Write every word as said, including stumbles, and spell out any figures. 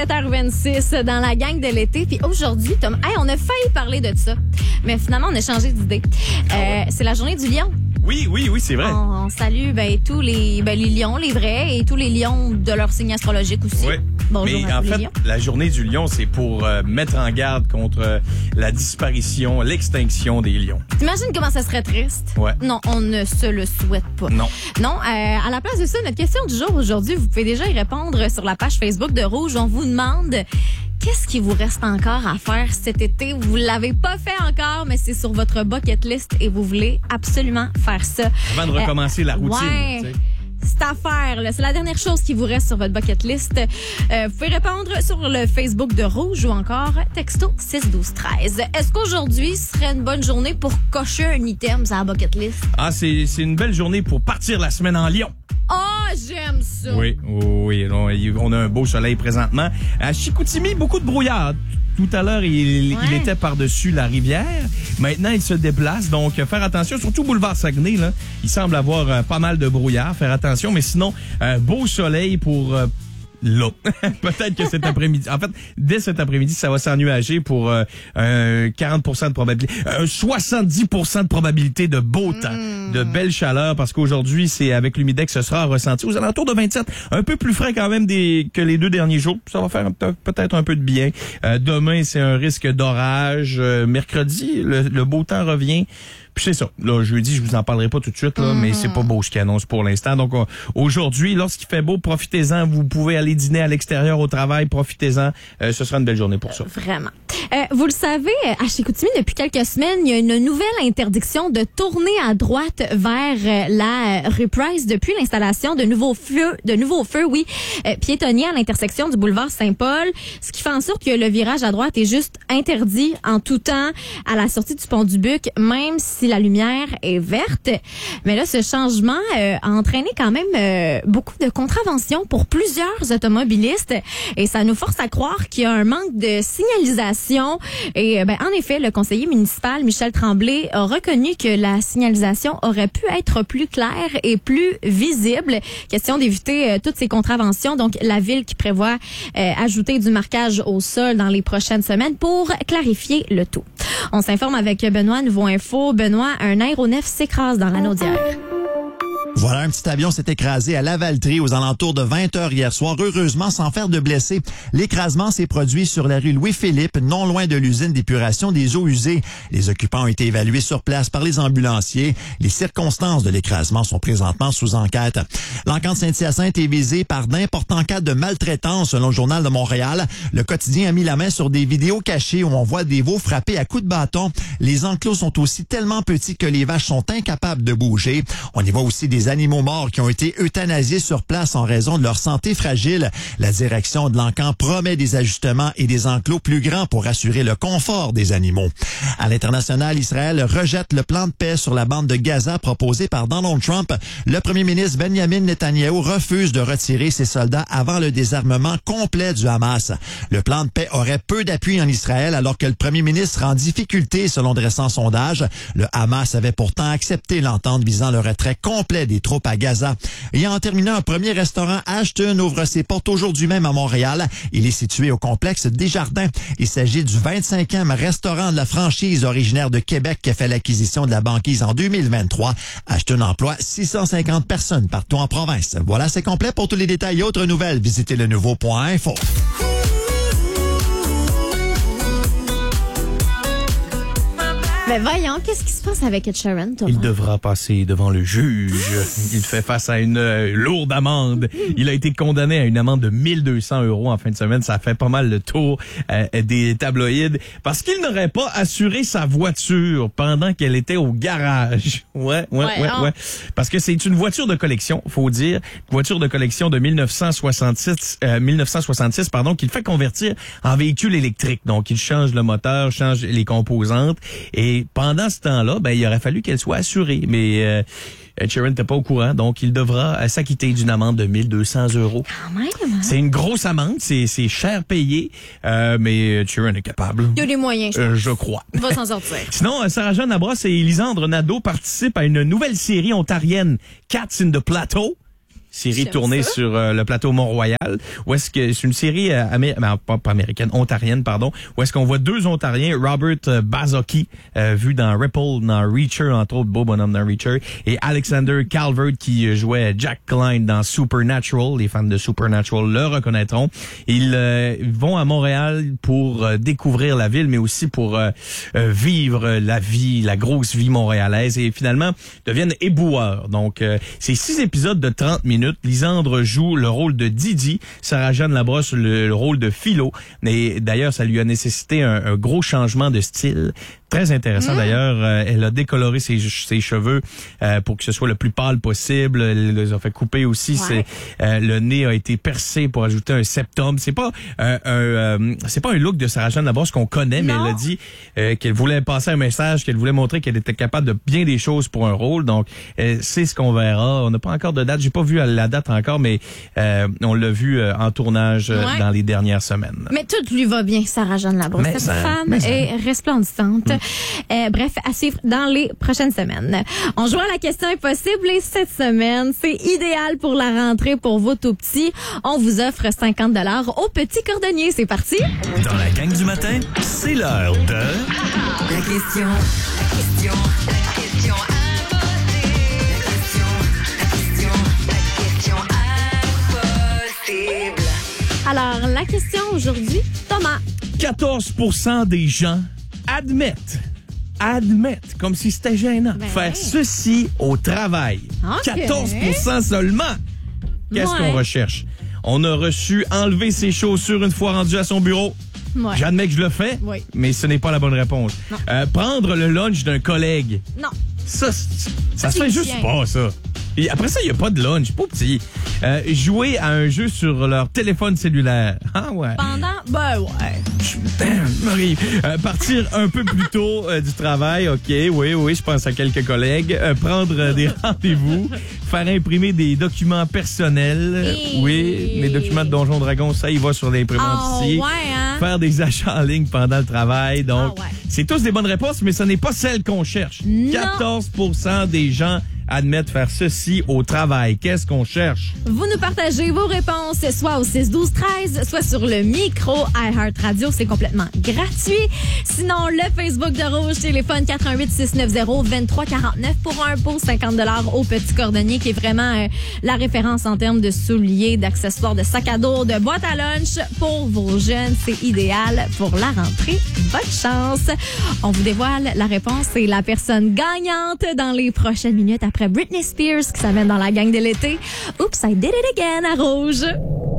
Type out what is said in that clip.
sept heures vingt-six dans la gang de l'été. Puis aujourd'hui, Tom, hey, on a failli parler de ça, mais finalement, on a changé d'idée. Ah ouais. Euh, c'est la journée du lion. Oui, oui, oui, c'est vrai. On, on salue ben, tous les, ben, les lions, les vrais, et tous les lions de leur signe astrologique aussi. Oui. Bonjour Mais à en tous fait, les lions. la journée du lion, c'est pour euh, mettre en garde contre euh, la disparition, l'extinction des lions. T'imagines comment ça serait triste? Ouais. Non, on ne se le souhaite pas. Non. Non, euh, à la place de ça, notre question du jour aujourd'hui, vous pouvez déjà y répondre sur la page Facebook de Rouge. On vous demande... Qu'est-ce qui vous reste encore à faire cet été? Vous l'avez pas fait encore, mais c'est sur votre bucket list et vous voulez absolument faire ça. Avant de recommencer euh, la routine. Ouais. Tu sais. Cette affaire, là, c'est la dernière chose qui vous reste sur votre bucket list. Euh, vous pouvez répondre sur le Facebook de Rouge ou encore texto six douze treize. Est-ce qu'aujourd'hui serait une bonne journée pour cocher un item sur la bucket list? Ah, c'est, c'est une belle journée pour partir la semaine en Lyon. Oh, j'aime ça! Oui, oui, oui. On a un beau soleil présentement. À Chicoutimi, beaucoup de brouillard. Tout à l'heure, il, ouais. il était par-dessus la rivière. Maintenant, il se déplace. Donc, faire attention, surtout boulevard Saguenay, là. Il semble avoir euh, pas mal de brouillard. Faire attention. Mais sinon, euh, beau soleil pour... Euh, là. Peut-être que cet après-midi... En fait, dès cet après-midi, ça va s'ennuager pour euh, un quarante pour cent de probabilité... Un soixante-dix pour cent de probabilité de beau temps, mmh. de belle chaleur, parce qu'aujourd'hui, c'est avec l'humidex, ce sera ressenti aux alentours de vingt-sept. Un peu plus frais quand même des, que les deux derniers jours. Ça va faire peut-être un peu de bien. Euh, demain, c'est un risque d'orage. Euh, mercredi, le, le beau temps revient. Puis c'est ça. Là, jeudi, je vous en parlerai pas tout de suite, là, mmh. mais c'est pas beau ce qu'il annonce pour l'instant. Donc, euh, aujourd'hui, lorsqu'il fait beau, profitez-en. Vous pouvez aller dîner à l'extérieur au travail. Profitez-en. Euh, ce sera une belle journée pour ça. Euh, vraiment. Euh, vous le savez, à Chicoutimi, depuis quelques semaines, il y a une nouvelle interdiction de tourner à droite vers la rue Price depuis l'installation de nouveaux feux, de nouveaux feux, oui, euh, piétonniers à l'intersection du boulevard Saint-Paul, ce qui fait en sorte que le virage à droite est juste interdit en tout temps à la sortie du pont du Buc, même si la lumière est verte. Mais là, ce changement euh, a entraîné quand même euh, beaucoup de contraventions pour plusieurs automobilistes et ça nous force à croire qu'il y a un manque de signalisation. Et ben, en effet, le conseiller municipal Michel Tremblay a reconnu que la signalisation aurait pu être plus claire et plus visible. Question d'éviter euh, toutes ces contraventions. Donc, la ville qui prévoit euh, ajouter du marquage au sol dans les prochaines semaines pour clarifier le tout. On s'informe avec Benoît, Nouveau Info. Benoît, un aéronef s'écrase dans l'anneau d'hier. Voilà, un petit avion s'est écrasé à Lavaltrie aux alentours de vingt heures hier soir, heureusement sans faire de blessés. L'écrasement s'est produit sur la rue Louis-Philippe, non loin de l'usine d'épuration des eaux usées. Les occupants ont été évalués sur place par les ambulanciers. Les circonstances de l'écrasement sont présentement sous enquête. L'encan de Saint-Hyacinthe est visé par d'importants cas de maltraitance, selon le Journal de Montréal. Le quotidien a mis la main sur des vidéos cachées où on voit des veaux frappés à coups de bâton. Les enclos sont aussi tellement petits que les vaches sont incapables de bouger. On y voit aussi des animaux morts qui ont été euthanasiés sur place en raison de leur santé fragile. La direction de l'encan promet des ajustements et des enclos plus grands pour assurer le confort des animaux. À l'international, Israël rejette le plan de paix sur la bande de Gaza proposé par Donald Trump. Le premier ministre Benjamin Netanyahou refuse de retirer ses soldats avant le désarmement complet du Hamas. Le plan de paix aurait peu d'appui en Israël alors que le premier ministre est en difficulté selon de récents sondages. Le Hamas avait pourtant accepté l'entente visant le retrait complet des troupes à Gaza. Et en terminant, un premier restaurant Ashton ouvre ses portes aujourd'hui même à Montréal. Il est situé au complexe Desjardins. Il s'agit du vingt-cinquième restaurant de la franchise originaire de Québec qui a fait l'acquisition de la banquise en deux mille vingt-trois. Ashton emploie six cent cinquante personnes partout en province. Voilà, c'est complet. Pour tous les détails et autres nouvelles, visitez le nouveau point info. Mais voyons, qu'est-ce qui se passe avec Ed Sheeran, Thomas? Il devra passer devant le juge. Il fait face à une euh, lourde amende. Il a été condamné à une amende de mille deux cents euros en fin de semaine. Ça fait pas mal le tour euh, des tabloïds parce qu'il n'aurait pas assuré sa voiture pendant qu'elle était au garage. Ouais, ouais, ouais, ouais. ouais. ouais. Parce que c'est une voiture de collection, faut dire. Voiture de collection de mille neuf cent soixante-six, euh, mille neuf cent soixante-six, pardon, qu'il fait convertir en véhicule électrique. Donc, il change le moteur, change les composantes et pendant ce temps-là, ben il aurait fallu qu'elle soit assurée, mais euh, Ed Sheeran n'était pas au courant, donc il devra euh, s'acquitter d'une amende de mille deux cents euros. Quand même, hein? C'est une grosse amende, c'est c'est cher payé, euh, mais Ed Sheeran est capable. Il y a des moyens, je, euh, je crois. Il va s'en sortir. Sinon, Sarah-Jeanne Labrosse et Lisandre Nadeau participent à une nouvelle série ontarienne, Cats in the Plateau. série J'aime tournée ça. sur euh, le plateau Mont-Royal, où est-ce que c'est une série euh, amé- ben, pas, pas américaine, ontarienne, pardon, où est-ce qu'on voit deux Ontariens, Robert euh, Bazocki, euh, vu dans Ripple, dans Reacher, entre autres, beau bonhomme dans Reacher, et Alexander Calvert qui euh, jouait Jack Klein dans Supernatural. Les fans de Supernatural le reconnaîtront. Ils euh, vont à Montréal pour euh, découvrir la ville, mais aussi pour euh, euh, vivre la vie, la grosse vie montréalaise, et finalement deviennent éboueurs. Donc, euh, c'est six épisodes de trente minutes. Lisandre joue le rôle de Didi, Sarah-Jeanne Labrosse le, le rôle de Philo. Et d'ailleurs, ça lui a nécessité un, un gros changement de style. Très intéressant, mmh. d'ailleurs. Euh, elle a décoloré ses, ses cheveux euh, pour que ce soit le plus pâle possible. Elle les a fait couper aussi. Ouais. C'est, euh, le nez a été percé pour ajouter un septum. C'est pas euh, un euh, c'est pas un look de Sarah-Jeanne Labrosse qu'on connaît, non. mais elle a dit euh, qu'elle voulait passer un message, qu'elle voulait montrer qu'elle était capable de bien des choses pour un rôle. Donc, euh, c'est ce qu'on verra. On n'a pas encore de date. J'ai pas vu la date encore, mais euh, on l'a vu euh, en tournage euh, ouais. dans les dernières semaines. Mais tout lui va bien, Sarah-Jeanne Labrosse. Mais Cette ça, femme mais ça. est resplendissante. Mm. Euh, bref, à suivre dans les prochaines semaines. On joue à la question impossible et cette semaine, c'est idéal pour la rentrée pour vous tout petits. On vous offre cinquante dollars au petit cordonnier. C'est parti? Dans la gang du matin, c'est l'heure de... La question, la question, la question impossible. La question, la question, la question impossible. Alors, la question aujourd'hui, Thomas. quatorze pour cent des gens admettent, admettent, comme si c'était gênant, Ben faire oui. ceci au travail. OK. quatorze pour cent seulement. Qu'est-ce Ouais. qu'on recherche? On a reçu enlever ses chaussures une fois rendu à son bureau. Ouais. J'admets que je le fais, Oui. mais ce n'est pas la bonne réponse. Euh, prendre le lunch d'un collègue. Non. Ça, c- ça se c'est fait juste chiant. pas, ça. Et après ça, il n'y a pas de lunch, pas petit. Euh, jouer à un jeu sur leur téléphone cellulaire. Ah ouais. Pendant, ben ouais. Marie, euh, partir un peu plus tôt euh, du travail, ok, oui, oui, je pense à quelques collègues. Euh, prendre euh, des rendez-vous, faire imprimer des documents personnels, Et... oui, les documents de Donjon Dragon, ça, il va sur l'imprimante Oh, ici. ouais, hein? Faire des achats en ligne pendant le travail, donc Ah, ouais. c'est tous des bonnes réponses, mais ce n'est pas celle qu'on cherche. Non. quatorze pour cent des gens admettent faire ceci au travail. Qu'est-ce qu'on cherche? Vous nous partagez vos réponses soit au six douze treize, soit sur le micro iHeartRadio. C'est complètement gratuit. Sinon, le Facebook de Rouge, téléphone quatre un huit six neuf zéro deux trois quatre neuf pour un pot cinquante dollars au Petit Cordonnier, qui est vraiment euh, la référence en termes de souliers, d'accessoires, de sacs à dos, de boîtes à lunch pour vos jeunes. C'est idéal pour la rentrée. Bonne chance. On vous dévoile la réponse et la personne gagnante dans les prochaines minutes après Britney Spears qui s'amène dans la gang de l'été. Oops, I did it again à Rouge.